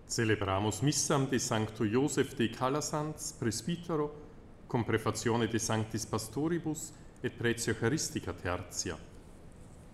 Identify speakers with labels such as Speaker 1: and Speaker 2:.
Speaker 1: Celebramus missam de Sancto Joseph de Calasans, presbytero, cum prefazione de Sanctis Pastoribus et pretio Eucharistica tertia.